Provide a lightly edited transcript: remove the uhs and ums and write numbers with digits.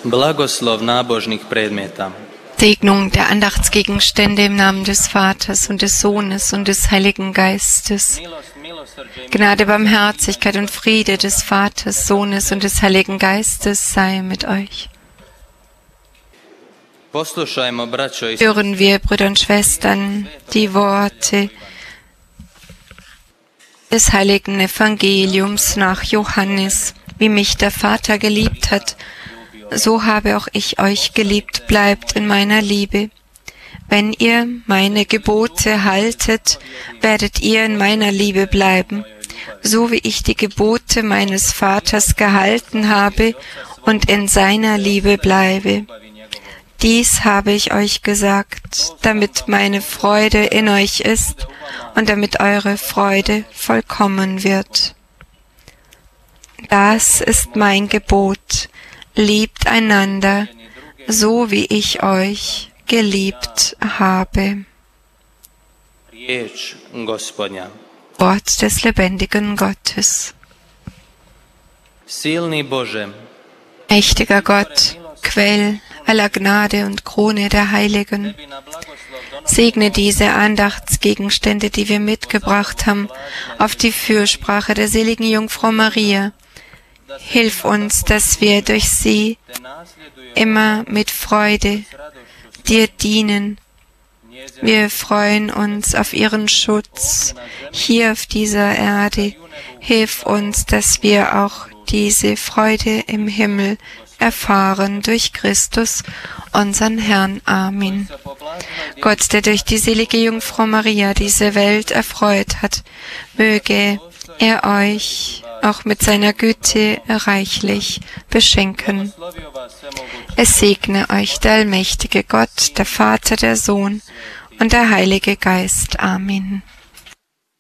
Blagoslov nábožných predmeta. Segnung der Andachtsgegenstände im Namen des Vaters und des Sohnes und des Heiligen Geistes. Gnade, Barmherzigkeit und Friede des Vaters, Sohnes und des Heiligen Geistes sei mit euch. Hören wir, Brüder und Schwestern, die Worte des heiligen Evangeliums nach Johannes. Wie mich der Vater geliebt hat, so habe auch ich euch geliebt, bleibt in meiner Liebe. Wenn ihr meine Gebote haltet, werdet ihr in meiner Liebe bleiben, so wie ich die Gebote meines Vaters gehalten habe und in seiner Liebe bleibe. Dies habe ich euch gesagt, damit meine Freude in euch ist und damit eure Freude vollkommen wird. Das ist mein Gebot. Liebt einander, so wie ich euch geliebt habe. Wort des lebendigen Gottes. Mächtiger Gott, Quell aller Gnade und Krone der Heiligen, segne diese Andachtsgegenstände, die wir mitgebracht haben, auf die Fürsprache der seligen Jungfrau Maria. Hilf uns, dass wir durch sie immer mit Freude dir dienen. Wir freuen uns auf ihren Schutz hier auf dieser Erde. Hilf uns, dass wir auch diese Freude im Himmel erfahren durch Christus, unseren Herrn. Amen. Gott, der durch die selige Jungfrau Maria diese Welt erfreut hat, möge er euch auch mit seiner Güte reichlich beschenken. Es segne euch der allmächtige Gott, der Vater, der Sohn und der Heilige Geist. Amen.